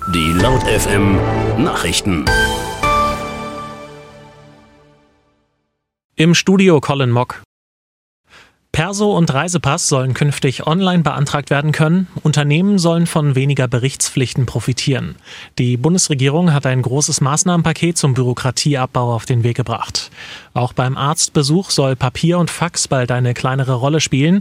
Die Laut FM Nachrichten. Im Studio Colin Mock. Perso und Reisepass sollen künftig online beantragt werden können. Unternehmen sollen von weniger Berichtspflichten profitieren. Die Bundesregierung hat ein großes Maßnahmenpaket zum Bürokratieabbau auf den Weg gebracht. Auch beim Arztbesuch soll Papier und Fax bald eine kleinere Rolle spielen.